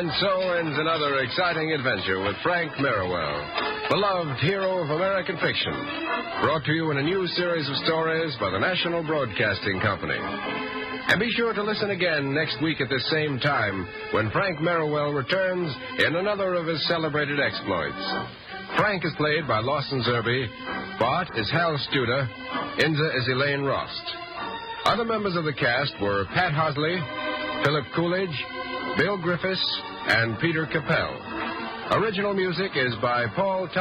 And so ends another exciting adventure with Frank Merriwell, beloved hero of American fiction, brought to you in a new series of stories by the National Broadcasting Company. And be sure to listen again next week at this same time when Frank Merriwell returns in another of his celebrated exploits. Frank is played by Lawson Zerbe, Bart is Hal Studer, Inza is Elaine Rost. Other members of the cast were Pat Hosley, Philip Coolidge, Bill Griffiths, and Peter Capell. Original music is by Paul